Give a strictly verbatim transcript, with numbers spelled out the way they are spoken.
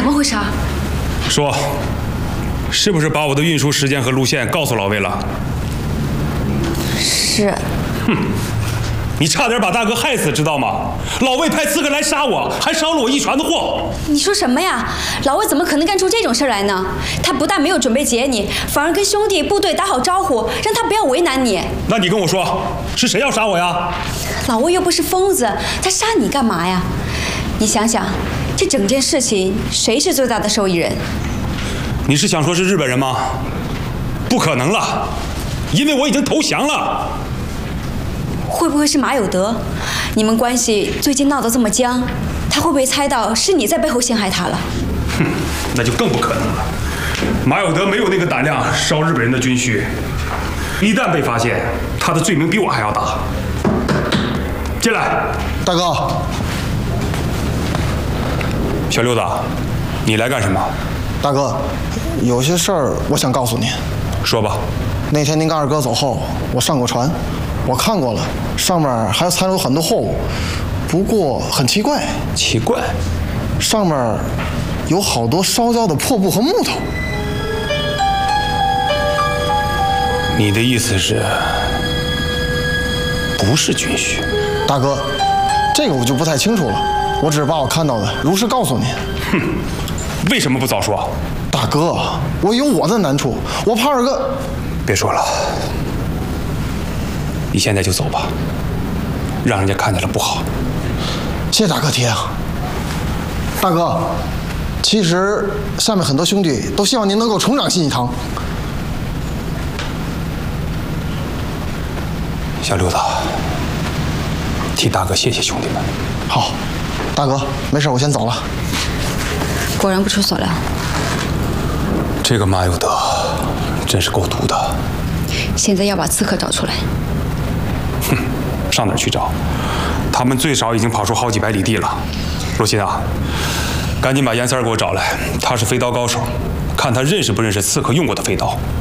怎么回事啊？ 说，是不是把我的运输时间和路线告诉老魏了？ 是。 哼，你差点把大哥害死，知道吗？老魏派刺客来杀我，还烧了我一船的货。 你说什么呀？老魏怎么可能干出这种事来呢？他不但没有准备劫你，反而跟兄弟部队打好招呼，让他不要为难你。 那你跟我说，是谁要杀我呀？ 老魏又不是疯子，他杀你干嘛呀？你想想，这整件事情谁是最大的受益人？ 你是想说是日本人吗？不可能了，因为我已经投降了。 会不会是马有德？你们关系最近闹得这么僵，他会不会猜到是你在背后陷害他了？ 哼，那就更不可能了。马有德没有那个胆量烧日本人的军需，一旦被发现，他的罪名比我还要大。进来， 大哥。 小六子，你来干什么？ 大哥，有些事儿我想告诉您。 说吧。 那天您跟二哥走后，我上过船，我看过了，上面还残留很多货物，不过很奇怪。 奇怪？ 上面有好多烧焦的破布和木头。 你的意思是，不是军需？ 大哥，这个我就不太清楚了。我只是把我看到的如实告诉您。 哼，为什么不早说？ 大哥，我有我的难处，我怕二哥。 别说了，你现在就走吧，让人家看见了不好。 谢谢大哥提啊。大哥，其实下面很多兄弟都希望您能够重掌信义堂。 小六子，替大哥谢谢兄弟们。 好，大哥，没事，我先走了。 果然不出所料， 这个马有德真是够毒的。 现在要把刺客找出来。 哼，上哪儿去找？他们最少已经跑出好几百里地了。若曦啊，赶紧把严三儿给我找来，他是飞刀高手，看他认识不认识刺客用过的飞刀。